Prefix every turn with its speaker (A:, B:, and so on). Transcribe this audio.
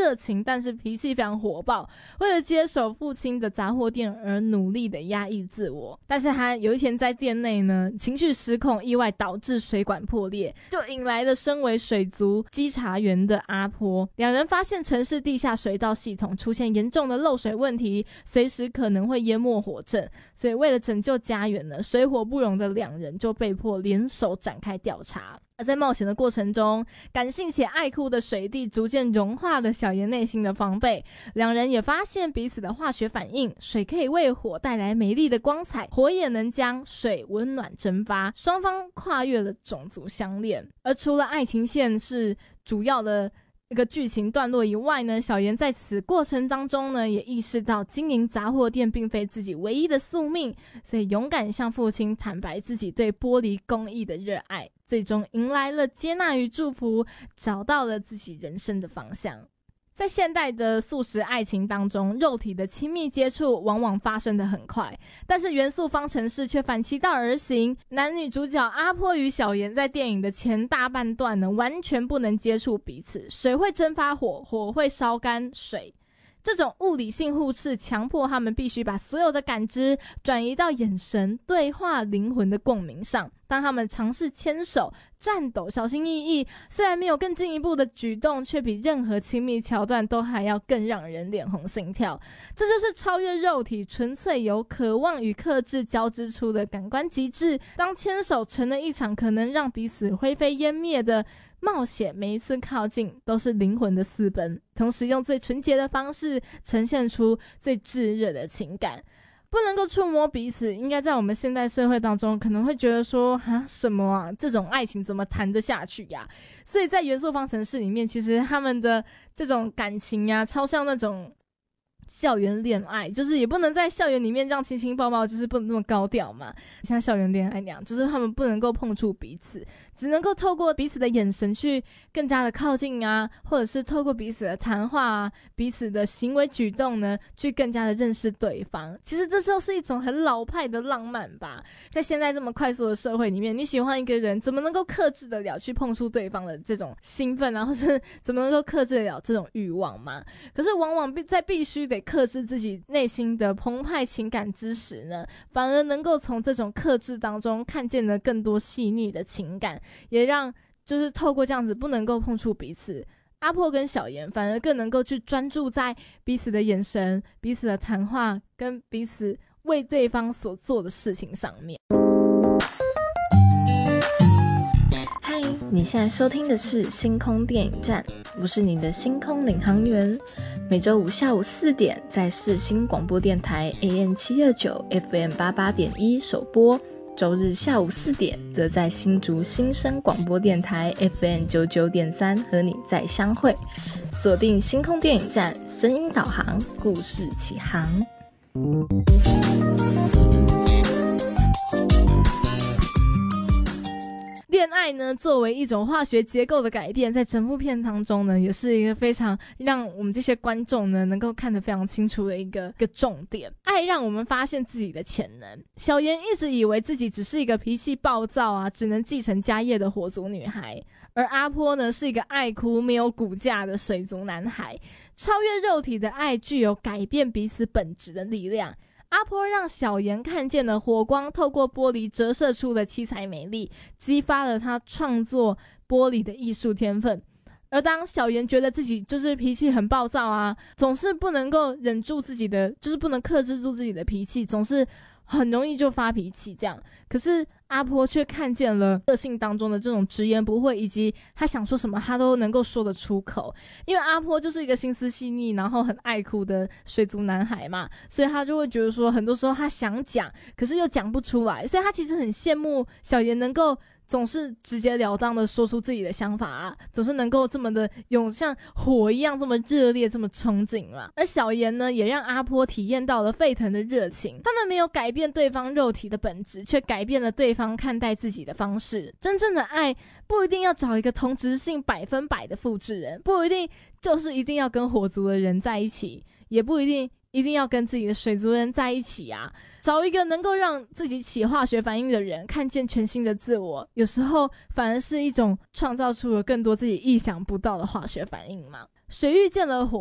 A: 热情，但是脾气非常火爆，为了接手父亲的杂货店而努力的压抑自我。但是他有一天在店内呢，情绪失控，意外导致水管破裂，就引来了身为水族稽查员的阿波。两人发现城市地下水道系统出现严重的漏水问题，随时可能会淹没火阵，所以为了拯救家园呢，水火不容的两人就被迫联手展开调查。而在冒险的过程中，感性且爱哭的水弟逐渐融化了小妍内心的防备，两人也发现彼此的化学反应，水可以为火带来美丽的光彩，火也能将水温暖蒸发，双方跨越了种族相恋。而除了爱情线是主要的一个剧情段落以外呢，小妍在此过程当中呢，也意识到经营杂货店并非自己唯一的宿命，所以勇敢向父亲坦白自己对玻璃工艺的热爱，最终迎来了接纳与祝福，找到了自己人生的方向。在现代的速食爱情当中，肉体的亲密接触往往发生得很快，但是元素方程式却反其道而行。男女主角阿波与小妍在电影的前大半段呢，完全不能接触彼此，水会蒸发火，火会烧干水。这种物理性互斥强迫他们必须把所有的感知转移到眼神、对话、灵魂的共鸣上。当他们尝试牵手、颤抖、小心翼翼，虽然没有更进一步的举动，却比任何亲密桥段都还要更让人脸红心跳。这就是超越肉体，纯粹由渴望与克制交织出的感官极致。当牵手成了一场可能让彼此灰飞烟灭的冒险，每一次靠近都是灵魂的私奔，同时用最纯洁的方式呈现出最炙热的情感。不能够触摸彼此，应该在我们现代社会当中可能会觉得说什么啊，这种爱情怎么谈得下去呀？所以在元素方程式里面，其实他们的这种感情啊，超像那种校园恋爱，就是也不能在校园里面这样亲亲抱抱，就是不能那么高调嘛，像校园恋爱那样，就是他们不能够碰触彼此，只能够透过彼此的眼神去更加的靠近啊，或者是透过彼此的谈话啊，彼此的行为举动呢，去更加的认识对方。其实这就是一种很老派的浪漫吧。在现在这么快速的社会里面，你喜欢一个人，怎么能够克制得了去碰触对方的这种兴奋啊，或是怎么能够克制得了这种欲望嘛？可是往往在必须得克制自己内心的澎湃情感之时呢，反而能够从这种克制当中看见了更多细腻的情感，也让就是透过这样子不能够碰触彼此，阿破跟小妍反而更能够去专注在彼此的眼神、彼此的谈话跟彼此为对方所做的事情上面。嗨，你现在收听的是星空电影站，我是你的星空领航员。每周五下午4点在世新广播电台 AM729 FM88.1 首播，周日下午4点则在新竹新生广播电台 FM99.3 和你再相会。锁定星空电影站，声音导航，故事起航。恋爱呢，作为一种化学结构的改变，在整部片当中呢，也是一个非常让我们这些观众呢能够看得非常清楚的一个重点。爱让我们发现自己的潜能。小妍一直以为自己只是一个脾气暴躁啊，只能继承家业的火族女孩，而阿波呢是一个爱哭没有骨架的水族男孩。超越肉体的爱具有改变彼此本质的力量。阿波让小妍看见了火光透过玻璃折射出的七彩美丽，激发了他创作玻璃的艺术天分。而当小妍觉得自己就是脾气很暴躁啊，总是不能够忍住自己的，就是不能克制住自己的脾气，总是很容易就发脾气这样。可是阿波却看见了个性当中的这种直言不讳，以及他想说什么他都能够说得出口。因为阿波就是一个心思细腻然后很爱哭的水族男孩嘛，所以他就会觉得说很多时候他想讲可是又讲不出来，所以他其实很羡慕小妍能够总是直截了当的说出自己的想法啊，总是能够这么的有像火一样这么热烈这么冲劲嘛。而小妍呢也让阿波体验到了沸腾的热情，他们没有改变对方肉体的本质，却改变了对方看待自己的方式。真正的爱不一定要找一个同质性100%的复制人，不一定就是一定要跟火族的人在一起，也不一定要跟自己的水族人在一起啊，找一个能够让自己起化学反应的人，看见全新的自我，有时候反而是一种创造出了更多自己意想不到的化学反应嘛。水遇见了火，